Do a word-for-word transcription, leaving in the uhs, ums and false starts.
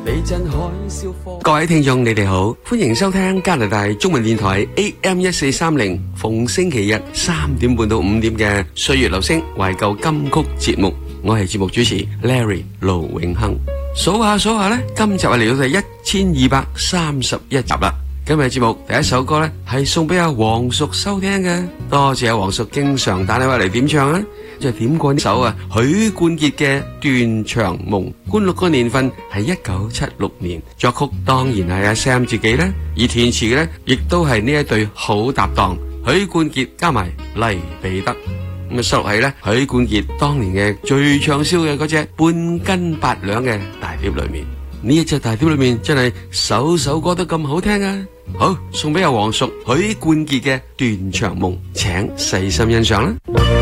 各位聽眾你哋好，歡迎收聽加拿大中文電台 A M 一四三零，逢星期日三點半到五點嘅歲月留聲懷舊金曲節目，我係節目主持 Larry 盧永亨。數下數下呢，今集係嚟到第一千二百三十一集啦。今日節目第一首歌呢係送俾阿黃叔收聽嘅，多謝阿黃叔經常打電話嚟點唱啦，就點過呢首啊許冠傑嘅《斷腸夢》。灌錄個年份係一九七六年，作曲當然係阿 Sam 自己啦，而填詞嘅呢亦都係呢一對好搭檔許冠傑加埋黎彼得。咁啊收錄喺呢許冠傑當年嘅最暢銷嘅嗰隻半斤八兩嘅大碟裏面。呢一隻大碟裏面真係首首歌都咁好聽啊！好，送俾阿黃叔許冠傑嘅《斷腸夢》，請細心欣賞啦。